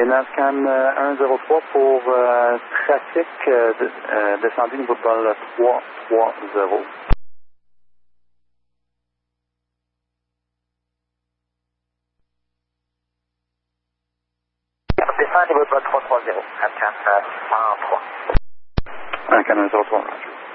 Et NASCAN 103 pour trafic descendu niveau de vol 330. Descend niveau de vol 330, NASCAN 103. NASCAN 103.